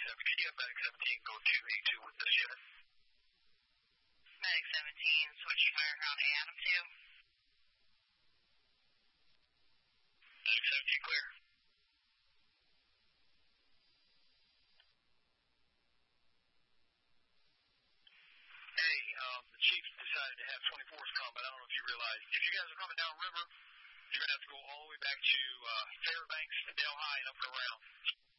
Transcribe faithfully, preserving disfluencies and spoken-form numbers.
seventeen, yeah, Medic seventeen, go to A two with this unit. Medic seventeen, switching wire around A Adam two. Medic seventeen, clear. Hey, um, the chief decided to have twenty-fours come, but I don't know if you realize, if you guys are coming downriver, you're going to have to go all the way back to uh, Fairbanks and Delhi and up and around.